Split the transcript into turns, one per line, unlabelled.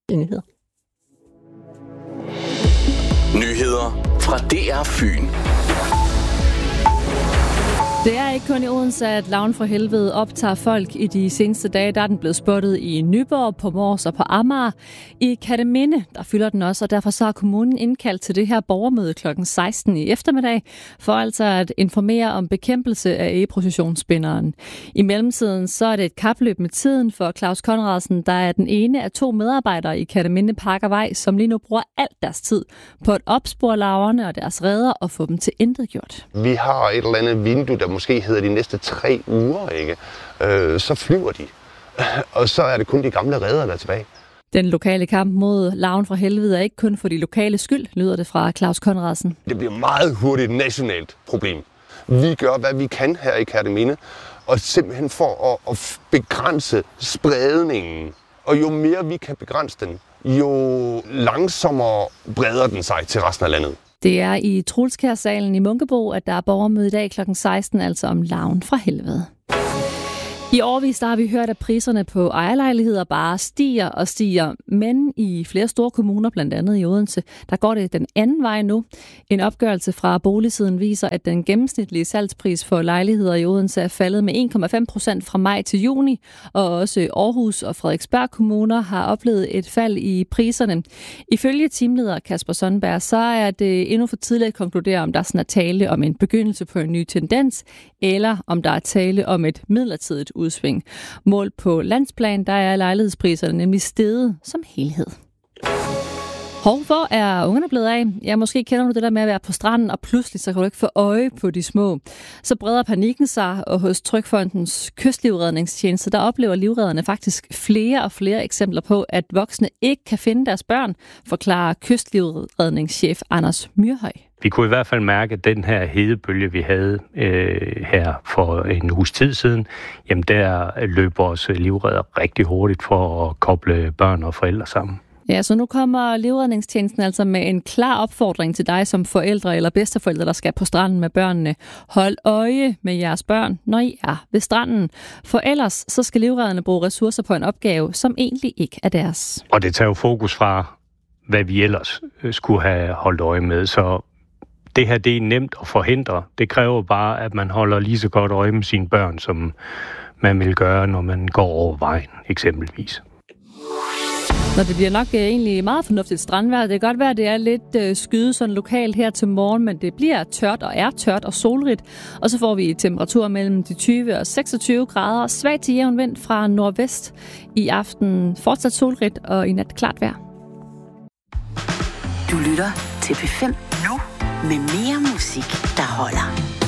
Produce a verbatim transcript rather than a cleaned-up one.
Nyheder.
Nyheder fra D R Fyn.
Det er ikke kun i Odense, at Larven fra Helvede optager folk i de seneste dage. Der er den blevet spottet i Nyborg, på Mors og på Amager. I Kerteminde, der fylder den også, og derfor så har kommunen indkaldt til det her borgermøde klokken seksten i eftermiddag, for altså at informere om bekæmpelse af egeprocessionsspinderen. I mellemtiden så er det et kapløb med tiden for Claus Conradsen, der er den ene af to medarbejdere i Kerteminde Parkervej, som lige nu bruger alt deres tid på at opspore larverne og deres reder og få dem til intetgjort.
Vi har et eller andet vindue, der måske hedder de næste tre uger, ikke? Øh, så flyver de. Og så er det kun de gamle reder, der er tilbage.
Den lokale kamp mod Larven fra Helvede er ikke kun for de lokale skyld, lyder det fra Claus Conradsen.
Det bliver meget hurtigt et nationalt problem. Vi gør, hvad vi kan her i Kerteminde, og simpelthen for at, at begrænse spredningen. Og jo mere vi kan begrænse den, jo langsommere breder den sig til resten af landet.
Det er i Trulskjærsalen i Munkebo, at der er borgermøde i dag klokken seksten, altså om Larven fra Helvede. I årevis der har vi hørt, at priserne på ejerlejligheder bare stiger og stiger, men i flere store kommuner, blandt andet i Odense, der går det den anden vej nu. En opgørelse fra Boligsiden viser, at den gennemsnitlige salgspris for lejligheder i Odense er faldet med en komma fem procent fra maj til juni, og også Aarhus og Frederiksberg kommuner har oplevet et fald i priserne. Ifølge teamleder Kasper Sundberg, så er det endnu for tidligt at konkludere, om der sådan er tale om en begyndelse på en ny tendens, eller om der er tale om et midlertidigt udsving. Mål på landsplan, der er lejlighedspriserne nemlig steget som helhed. Hov, hvor er ungerne blevet af? Ja, måske kender du det der med at være på stranden, og pludselig så kan du ikke få øje på de små. Så breder panikken sig, og hos Trygfondens kystlivredningstjeneste, der oplever livredderne faktisk flere og flere eksempler på, at voksne ikke kan finde deres børn, forklarer kystlivredningschef Anders Myrhøj.
Vi kunne i hvert fald mærke, at den her hedebølge, vi havde øh, her for en uges tid siden, jamen der løb vores livredder rigtig hurtigt for at koble børn og forældre sammen.
Ja, så nu kommer livredningstjenesten altså med en klar opfordring til dig som forældre eller bedsteforældre, der skal på stranden med børnene. Hold øje med jeres børn, når I er ved stranden. For ellers så skal livredderne bruge ressourcer på en opgave, som egentlig ikke er deres.
Og det tager jo fokus fra, hvad vi ellers skulle have holdt øje med, så det her, det er nemt at forhindre. Det kræver bare, at man holder lige så godt øje med sine børn, som man vil gøre, når man går over vejen, eksempelvis.
Når det bliver nok uh, egentlig meget fornuftigt strandvejr. Det kan godt være, at det er lidt uh, skyde sådan lokalt her til morgen, men det bliver tørt og er tørt og solrigt. Og så får vi temperaturer mellem de tyve og seksogtyve grader, svag til jævn vind fra nordvest. I aften fortsat solrigt og i nat klart vejr.
Du lytter til P fem nu med mere musik, der holder.